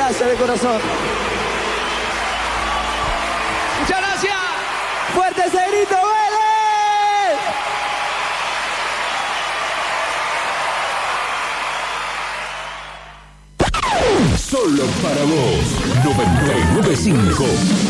Gracias de corazón. Muchas gracias. Fuerte ese grito, Vélez. Solo para vos, 99.5.